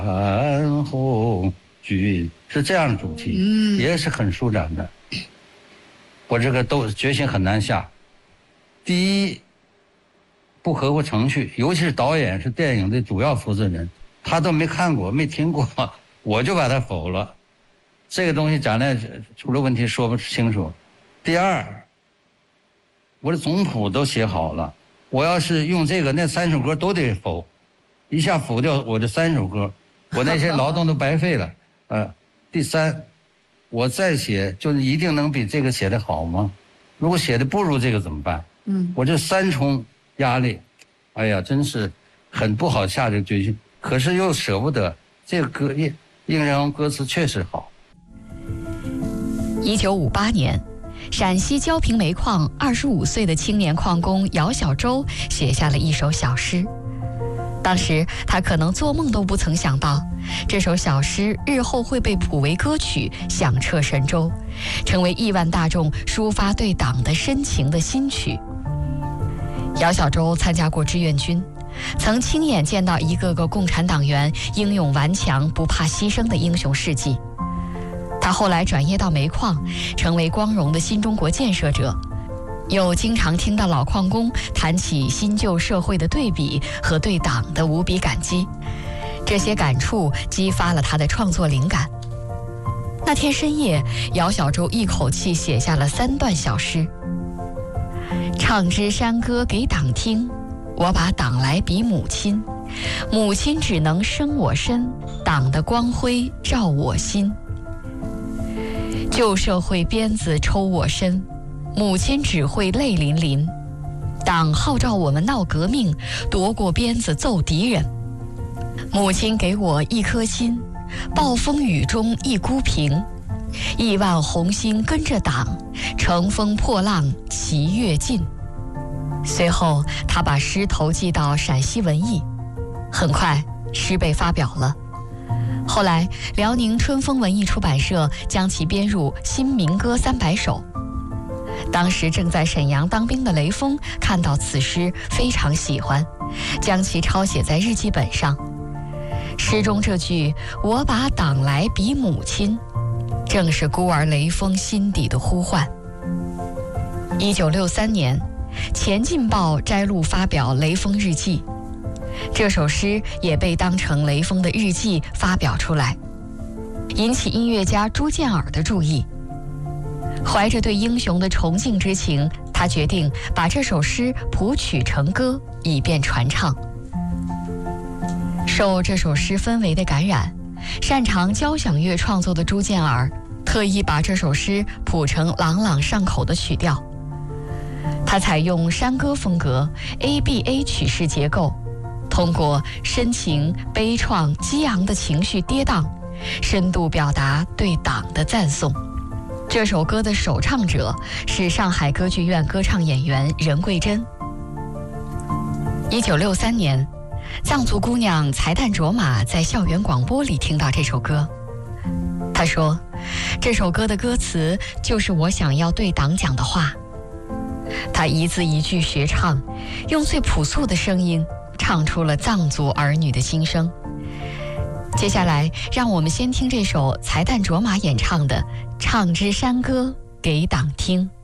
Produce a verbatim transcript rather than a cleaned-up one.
安红军是这样的主题，嗯，也是很舒展的。我这个都决心很难下。第一，不合乎程序，尤其是导演是电影的主要负责人，他都没看过没听过，我就把他否了。这个东西将来出了问题说不清楚。第二，我的总谱都写好了，我要是用这个那三首歌都得否，一下否掉我这三首歌，我那些劳动都白费了。呃，第三，我再写就是一定能比这个写得好吗？如果写的不如这个怎么办？嗯，我这三重压力，哎呀，真是很不好下这个决心，可是又舍不得。这个歌应应然歌词确实好。 一九五八年，陕西焦平煤矿二十五岁的青年矿工姚小舟写下了一首小诗。当时他可能做梦都不曾想到，这首小诗日后会被谱为歌曲，响彻神州，成为亿万大众抒发对党的深情的新曲。姚小舟参加过志愿军，曾亲眼见到一个个共产党员英勇顽强、不怕牺牲的英雄事迹。他后来转业到煤矿，成为光荣的新中国建设者，又经常听到老矿工谈起新旧社会的对比和对党的无比感激，这些感触激发了他的创作灵感。那天深夜，姚小舟一口气写下了三段小诗：唱支山歌给党听，我把党来比母亲，母亲只能生我身，党的光辉照我心。旧社会鞭子抽我身，母亲只会泪淋淋，党号召我们闹革命，夺过鞭子揍敌人。母亲给我一颗心，暴风雨中一孤平，亿万红星跟着党，乘风破浪齐跃进。随后他把诗投寄到陕西文艺，很快诗被发表了。后来辽宁春风文艺出版社将其编入新民歌三百首。当时正在沈阳当兵的雷锋看到此诗非常喜欢，将其抄写在日记本上。诗中这句我把党来比母亲，正是孤儿雷锋心底的呼唤。一九六三年，前进报摘录发表雷锋日记，这首诗也被当成雷锋的日记发表出来，引起音乐家朱建尔的注意。怀着对英雄的崇敬之情，他决定把这首诗谱曲成歌，以便传唱。受这首诗氛围的感染，擅长交响乐创作的朱建尔特意把这首诗谱成朗朗上口的曲调。他采用山歌风格 A B A 曲式结构，通过深情、悲怆、激昂的情绪跌宕，深度表达对党的赞颂。这首歌的首唱者是上海歌剧院歌唱演员任桂珍。一九六三年，藏族姑娘才旦卓玛在校园广播里听到这首歌，她说：“这首歌的歌词就是我想要对党讲的话。”她一字一句学唱，用最朴素的声音唱出了藏族儿女的心声。接下来，让我们先听这首才旦卓玛演唱的《唱支山歌给党听》。